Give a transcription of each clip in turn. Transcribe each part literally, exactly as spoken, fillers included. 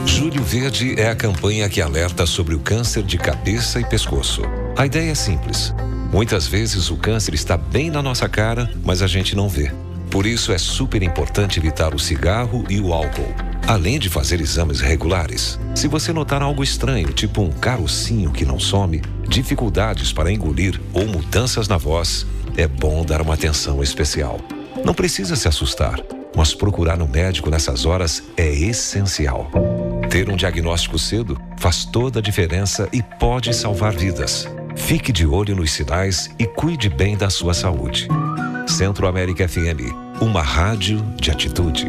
Julho Verde é a campanha que alerta sobre o câncer de cabeça e pescoço. A ideia é simples. Muitas vezes o câncer está bem na nossa cara, mas a gente não vê. Por isso é super importante evitar o cigarro e o álcool, além de fazer exames regulares. Se você notar algo estranho, tipo um carocinho que não some, dificuldades para engolir ou mudanças na voz, é bom dar uma atenção especial. Não precisa se assustar, mas procurar um médico nessas horas é essencial. Ter um diagnóstico cedo faz toda a diferença e pode salvar vidas. Fique de olho nos sinais e cuide bem da sua saúde. Centro-América F M, uma rádio de atitude.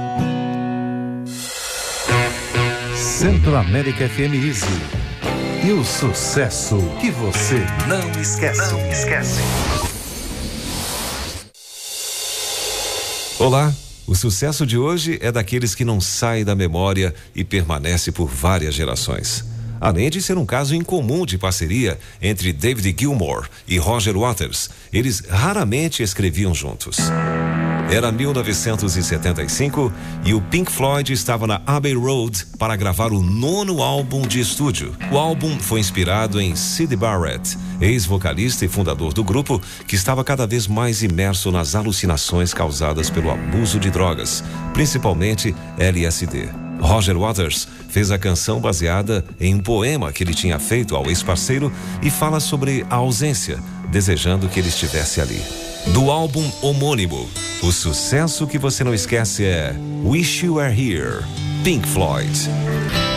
Centro-América F M Easy. E o sucesso que você não esquece. Não esquece. Olá, o sucesso de hoje é daqueles que não sai da memória e permanece por várias gerações. Além de ser um caso incomum de parceria entre David Gilmour e Roger Waters, eles raramente escreviam juntos. Era mil novecentos e setenta e cinco e o Pink Floyd estava na Abbey Road para gravar o nono álbum de estúdio. O álbum foi inspirado em Syd Barrett, ex-vocalista e fundador do grupo, que estava cada vez mais imerso nas alucinações causadas pelo abuso de drogas, principalmente L S D. Roger Waters fez a canção baseada em um poema que ele tinha feito ao ex-parceiro e fala sobre a ausência, desejando que ele estivesse ali. Do álbum homônimo, o sucesso que você não esquece é Wish You Were Here, Pink Floyd.